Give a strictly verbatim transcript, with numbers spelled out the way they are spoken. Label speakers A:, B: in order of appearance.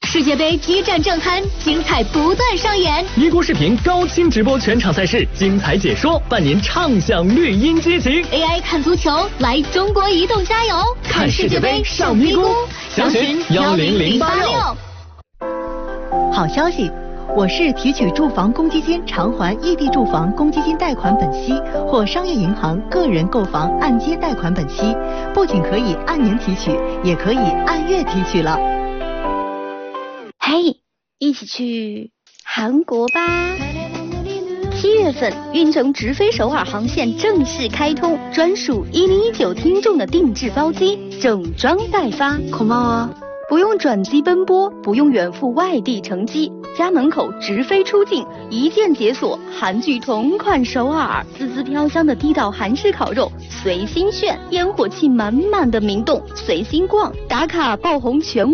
A: 世界杯激战正酣，精彩不断上演。
B: 一锅视频高清直播全场赛事，精彩解说，伴您畅享绿茵激情。
A: A I 看足球，来中国移动加油！
B: 看世界杯上咪咕，详询幺零零八六。
C: 好消息！我市提取住房公积金偿还异地住房公积金贷款本息或商业银行个人购房按揭贷款本息，不仅可以按年提取，也可以按月提取了。
D: 嘿，一起去韩国吧！七月份，运城直飞首尔航线正式开通，专属一零一九听众的定制包机，整装待发。
C: 고마워。
D: 不用转机奔波，不用远赴外地乘机，家门口直飞出境，一键解锁韩剧同款首尔，滋滋飘香的地道韩式烤肉随心炫，烟火气满满的明洞随心逛，打卡爆红全